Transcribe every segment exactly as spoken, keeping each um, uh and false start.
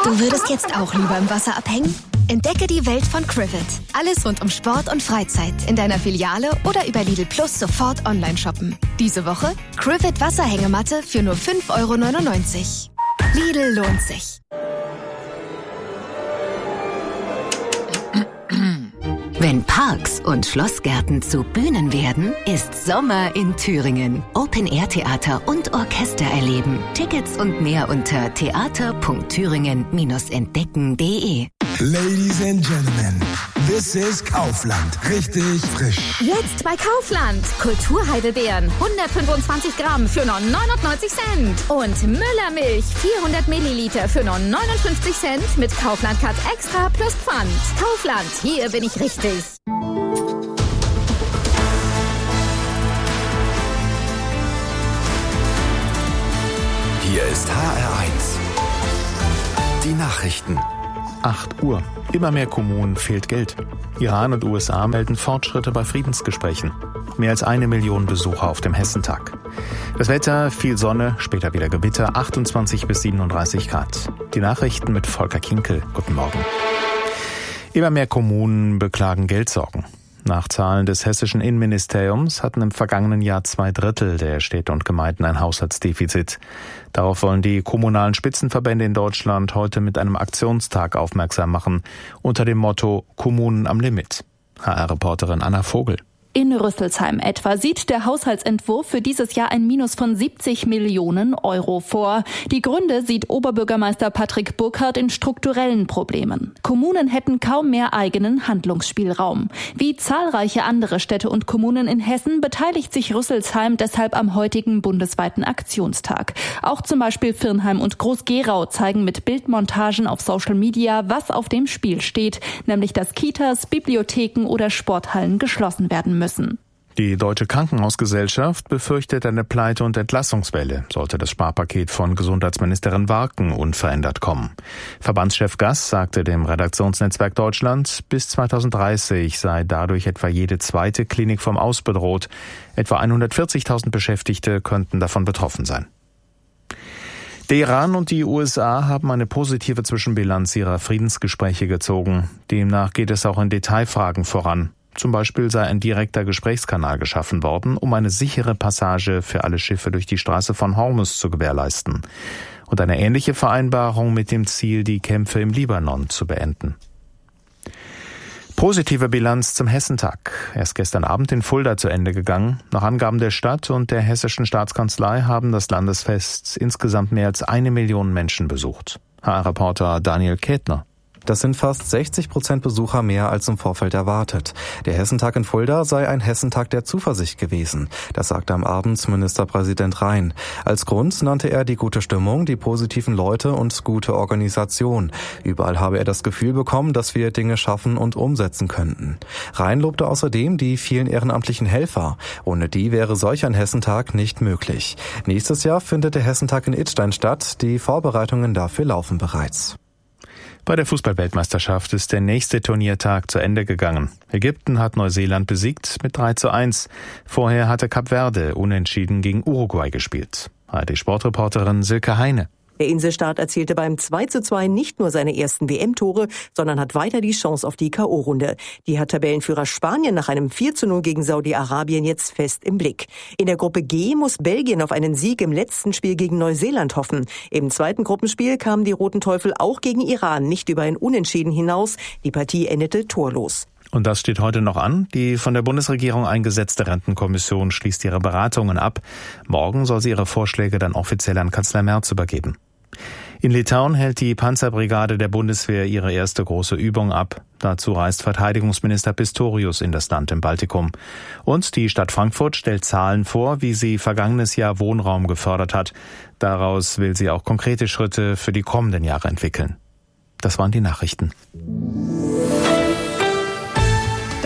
Du würdest jetzt auch lieber im Wasser abhängen? Entdecke die Welt von Crivet. Alles rund um Sport und Freizeit in deiner Filiale oder über Lidl Plus sofort online shoppen. Diese Woche Crivet Wasserhängematte für nur fünf Euro neunundneunzig. Lidl lohnt sich. Wenn Parks und Schlossgärten zu Bühnen werden, ist Sommer in Thüringen. Open-Air-Theater und Orchester erleben. Tickets und mehr unter theater punkt thüringen Bindestrich entdecken punkt de. Ladies and Gentlemen, this is Kaufland. Richtig frisch. Jetzt bei Kaufland. Kulturheidelbeeren, hundertfünfundzwanzig Gramm für nur neunundneunzig Cent. Und Müllermilch, vierhundert Milliliter für nur neunundfünfzig Cent mit Kaufland Cut Extra plus Pfand. Kaufland, hier bin ich richtig. Hier ist H R eins. Die Nachrichten. acht Uhr. Immer mehr Kommunen fehlt Geld. Iran und U S A melden Fortschritte bei Friedensgesprächen. Mehr als eine Million Besucher auf dem Hessentag. Das Wetter, viel Sonne, später wieder Gewitter, achtundzwanzig bis siebenunddreißig Grad. Die Nachrichten mit Volker Kinkel. Guten Morgen. Immer mehr Kommunen beklagen Geldsorgen. Nach Zahlen des hessischen Innenministeriums hatten im vergangenen Jahr zwei Drittel der Städte und Gemeinden ein Haushaltsdefizit. Darauf wollen die kommunalen Spitzenverbände in Deutschland heute mit einem Aktionstag aufmerksam machen, unter dem Motto Kommunen am Limit. H R-Reporterin Anna Vogel. In Rüsselsheim etwa sieht der Haushaltsentwurf für dieses Jahr ein Minus von siebzig Millionen Euro vor. Die Gründe sieht Oberbürgermeister Patrick Burkhardt in strukturellen Problemen. Kommunen hätten kaum mehr eigenen Handlungsspielraum. Wie zahlreiche andere Städte und Kommunen in Hessen beteiligt sich Rüsselsheim deshalb am heutigen bundesweiten Aktionstag. Auch zum Beispiel Virnheim und Groß-Gerau zeigen mit Bildmontagen auf Social Media, was auf dem Spiel steht, nämlich dass Kitas, Bibliotheken oder Sporthallen geschlossen werden müssen. Die Deutsche Krankenhausgesellschaft befürchtet eine Pleite- und Entlassungswelle, sollte das Sparpaket von Gesundheitsministerin Warken unverändert kommen. Verbandschef Gass sagte dem Redaktionsnetzwerk Deutschland, bis zweitausenddreißig sei dadurch etwa jede zweite Klinik vom Aus bedroht. Etwa hundertvierzigtausend Beschäftigte könnten davon betroffen sein. Der Iran und die U S A haben eine positive Zwischenbilanz ihrer Friedensgespräche gezogen. Demnach geht es auch in Detailfragen voran. Zum Beispiel sei ein direkter Gesprächskanal geschaffen worden, um eine sichere Passage für alle Schiffe durch die Straße von Hormuz zu gewährleisten. Und eine ähnliche Vereinbarung mit dem Ziel, die Kämpfe im Libanon zu beenden. Positive Bilanz zum Hessentag. Er ist gestern Abend in Fulda zu Ende gegangen. Nach Angaben der Stadt und der Hessischen Staatskanzlei haben das Landesfest insgesamt mehr als eine Million Menschen besucht. H R-Reporter Daniel Kätner. Das sind fast sechzig Prozent Besucher mehr als im Vorfeld erwartet. Der Hessentag in Fulda sei ein Hessentag der Zuversicht gewesen. Das sagte am Abend Ministerpräsident Rhein. Als Grund nannte er die gute Stimmung, die positiven Leute und gute Organisation. Überall habe er das Gefühl bekommen, dass wir Dinge schaffen und umsetzen könnten. Rhein lobte außerdem die vielen ehrenamtlichen Helfer. Ohne die wäre solch ein Hessentag nicht möglich. Nächstes Jahr findet der Hessentag in Idstein statt. Die Vorbereitungen dafür laufen bereits. Bei der Fußball-Weltmeisterschaft ist der nächste Turniertag zu Ende gegangen. Ägypten hat Neuseeland besiegt mit drei zu eins. Vorher hatte Kap Verde unentschieden gegen Uruguay gespielt. A R D-Sportreporterin Silke Heine. Der Inselstaat erzielte beim zwei zu zwei nicht nur seine ersten W M-Tore, sondern hat weiter die Chance auf die K O-Runde. Die hat Tabellenführer Spanien nach einem vier zu null gegen Saudi-Arabien jetzt fest im Blick. In der Gruppe G muss Belgien auf einen Sieg im letzten Spiel gegen Neuseeland hoffen. Im zweiten Gruppenspiel kamen die Roten Teufel auch gegen Iran nicht über ein Unentschieden hinaus. Die Partie endete torlos. Und das steht heute noch an. Die von der Bundesregierung eingesetzte Rentenkommission schließt ihre Beratungen ab. Morgen soll sie ihre Vorschläge dann offiziell an Kanzler Merz übergeben. In Litauen hält die Panzerbrigade der Bundeswehr ihre erste große Übung ab. Dazu reist Verteidigungsminister Pistorius in das Land im Baltikum. Und die Stadt Frankfurt stellt Zahlen vor, wie sie vergangenes Jahr Wohnraum gefördert hat. Daraus will sie auch konkrete Schritte für die kommenden Jahre entwickeln. Das waren die Nachrichten.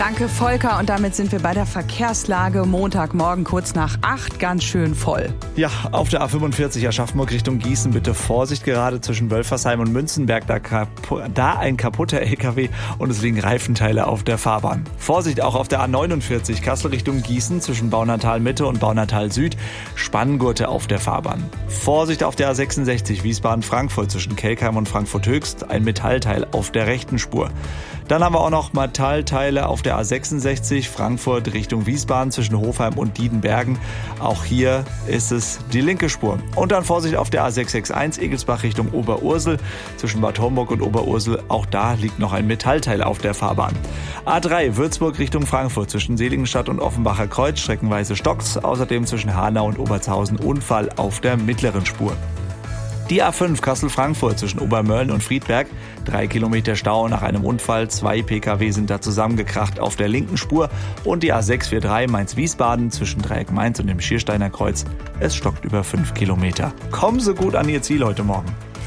Danke, Volker. Und damit sind wir bei der Verkehrslage. Montagmorgen kurz nach acht, ganz schön voll. Ja, auf der A fünfundvierzig Aschaffenburg Richtung Gießen bitte Vorsicht, gerade zwischen Wölfersheim und Münzenberg. Da, da ein kaputter L K W und es liegen Reifenteile auf der Fahrbahn. Vorsicht auch auf der A neunundvierzig Kassel Richtung Gießen zwischen Baunatal Mitte und Baunatal Süd. Spanngurte auf der Fahrbahn. Vorsicht auf der A sechsundsechzig Wiesbaden-Frankfurt zwischen Kelkheim und Frankfurt Höchst. Ein Metallteil auf der rechten Spur. Dann haben wir auch noch Metallteile auf der A sechsundsechzig Frankfurt Richtung Wiesbaden zwischen Hofheim und Diedenbergen. Auch hier ist es die linke Spur. Und dann Vorsicht auf der A sechs sechs eins Egelsbach Richtung Oberursel zwischen Bad Homburg und Oberursel. Auch da liegt noch ein Metallteil auf der Fahrbahn. A drei Würzburg Richtung Frankfurt zwischen Seligenstadt und Offenbacher Kreuz streckenweise stockt's. Außerdem zwischen Hanau und Oberzhausen Unfall auf der mittleren Spur. Die A fünf Kassel-Frankfurt zwischen Obermölln und Friedberg. Drei Kilometer Stau nach einem Unfall. Zwei Pkw sind da zusammengekracht auf der linken Spur. Und die A sechs vier drei Mainz-Wiesbaden zwischen Dreieck Mainz und dem Schiersteiner Kreuz. Es stockt über fünf Kilometer. Kommen Sie gut an Ihr Ziel heute Morgen.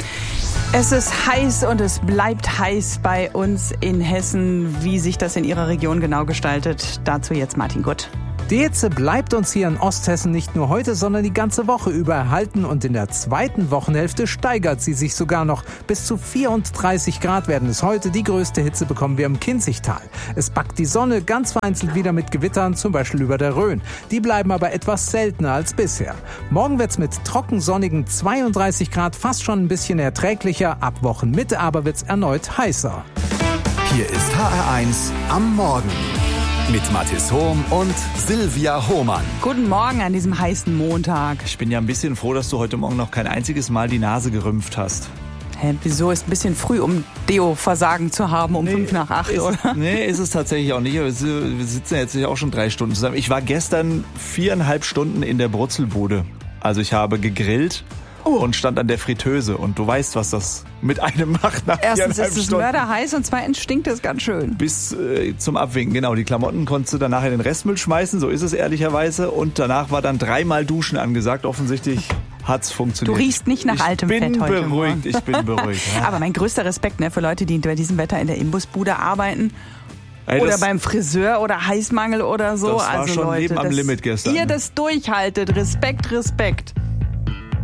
Es ist heiß und es bleibt heiß bei uns in Hessen. Wie sich das in Ihrer Region genau gestaltet, dazu jetzt Martin Gutt. Die Hitze bleibt uns hier in Osthessen nicht nur heute, sondern die ganze Woche über erhalten und in der zweiten Wochenhälfte steigert sie sich sogar noch. Bis zu vierunddreißig Grad werden es heute. Die größte Hitze bekommen wir im Kinzigtal. Es backt die Sonne ganz vereinzelt wieder mit Gewittern, zum Beispiel über der Rhön. Die bleiben aber etwas seltener als bisher. Morgen wird's mit trockensonnigen zweiunddreißig Grad fast schon ein bisschen erträglicher. Ab Wochenmitte aber wird's erneut heißer. Hier ist H R eins am Morgen. Mit Mathis Hohm und Silvia Hohmann. Guten Morgen an diesem heißen Montag. Ich bin ja ein bisschen froh, dass du heute Morgen noch kein einziges Mal die Nase gerümpft hast. Hä, wieso? Ist ein bisschen früh, um Deo-Versagen zu haben, um nee, fünf nach acht, ist, oder? Nee, ist es tatsächlich auch nicht. Wir sitzen ja jetzt auch schon drei Stunden zusammen. Ich war gestern viereinhalb Stunden in der Brutzelbude. Also ich habe gegrillt. Oh. Und stand an der Fritteuse. Und du weißt, was das mit einem macht nach Erstens ist es Stunden. mörderheiß und zweitens stinkt es ganz schön. Bis äh, zum Abwinken, genau. Die Klamotten konntest du dann nachher in den Restmüll schmeißen, so ist es ehrlicherweise. Und danach war dann dreimal Duschen angesagt. Offensichtlich hat's funktioniert. Du riechst nicht nach ich altem Fett heute. Ich bin beruhigt, ich bin beruhigt. Ja. Aber mein größter Respekt, ne, für Leute, die bei diesem Wetter in der Imbusbude arbeiten. Ey, oder beim Friseur oder Heißmangel oder so. Das war also schon Leute, Leben am das, Limit gestern. Ihr das durchhaltet. Respekt, Respekt.